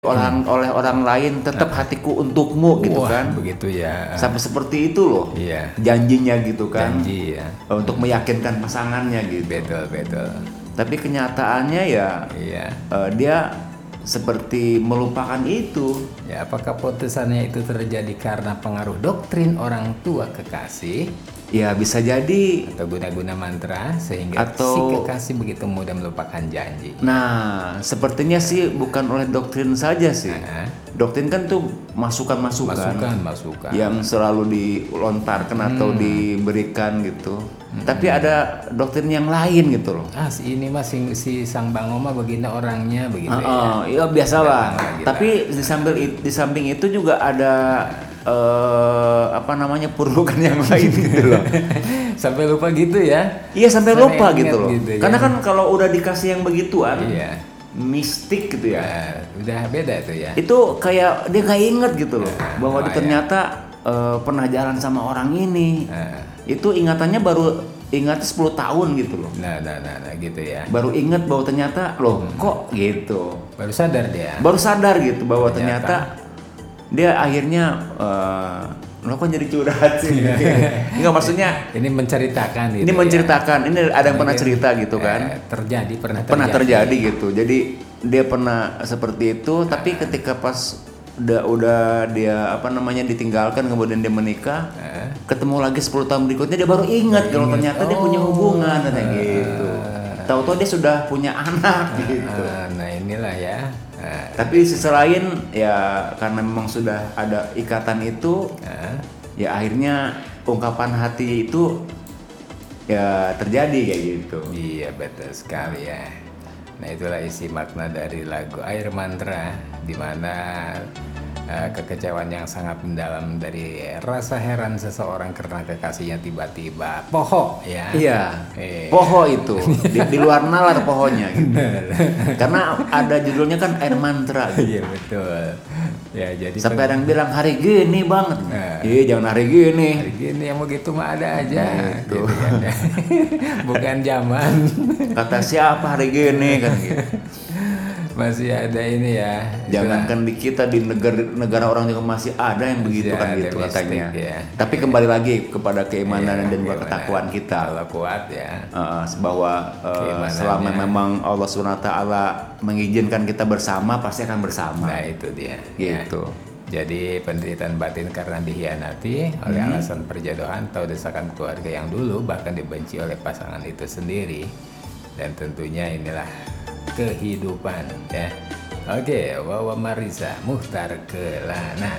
oleh orang lain, tetap hatiku untukmu gitu Wah, kan. begitu ya. Sampai seperti itu loh. Iya. Janjinya gitu kan. Janji ya. Untuk meyakinkan pasangannya gitu. Betul. Tapi kenyataannya ya Iya. Dia seperti melupakan itu. Ya, apakah putusannya itu terjadi karena pengaruh doktrin orang tua kekasih? Ya bisa jadi. Atau guna-guna mantra sehingga Atau, si kekasih begitu mudah melupakan janji. Nah, sepertinya sih bukan oleh doktrin saja sih. Doktrin kan tuh masukan-masukan yang selalu dilontarkan atau diberikan gitu. Tapi ada doktrin yang lain gitu loh. Ini mah si sang bangoma begini orangnya begitu Iya biasalah. Tapi di samping itu juga ada purukan yang lain gitu loh. Sampai lupa gitu ya? Iya sampai lupa gitu loh. Gitu, karena ya. kan kalau udah dikasih yang begituan, iya. mistik gitu ya. Udah beda tuh ya. Itu kayak dia nggak inget gitu loh, bahwa dia ternyata pernah jalan sama orang ini. Itu ingatannya baru ingat 10 tahun gitu loh. Nah gitu ya. Baru inget bahwa ternyata loh kok gitu. Baru sadar dia. Baru sadar gitu bahwa ternyata dia akhirnya lo kok jadi curhat sih? Enggak, maksudnya ini menceritakan gitu. Ini menceritakan, ini ada yang pernah cerita gitu kan? Pernah terjadi gitu. Jadi dia pernah seperti itu, tapi ketika pas udah dia ditinggalkan kemudian dia menikah, ketemu lagi 10 tahun berikutnya dia baru ingat kalau ternyata dia punya hubungan kayak gitu. Tahu-tahu dia sudah punya anak gitu. Nah inilah ya. Tapi sisi lain ya karena memang sudah ada ikatan itu, ya akhirnya ungkapan hati itu ya terjadi kayak gitu. Iya betul sekali ya. Nah itulah isi makna dari lagu Air Mantra, di mana kekecewaan yang sangat mendalam dari rasa heran seseorang karena kekasihnya tiba-tiba poho ya. Iya. Poho itu di luar nalar pohonya gitu. Karena ada judulnya kan Air Mantra gitu. Iya betul. Ya jadi sampai ada yang bilang hari gini banget. Iya jangan hari gini. Hari gini yang begitu mah ada aja. Gitu kan. Bukan zaman. Kata siapa hari gini kan gitu. Masih ada ini ya. Jangankan di kita, di negara orang juga masih ada yang begitu kan gitu katanya. Ya. Tapi kembali lagi kepada keimanan dan ketakwaan kita. Kalau kuat ya. Bahwa selama memang Allah SWT mengizinkan kita bersama, pasti akan bersama. Nah itu dia. Gitu. Ya. Jadi penderitaan batin karena dikhianati oleh alasan perjodohan atau desakan keluarga yang dulu bahkan dibenci oleh pasangan itu sendiri. Dan tentunya inilah kehidupan ya. Oke, Wawa Marisa Muhtar Kelana.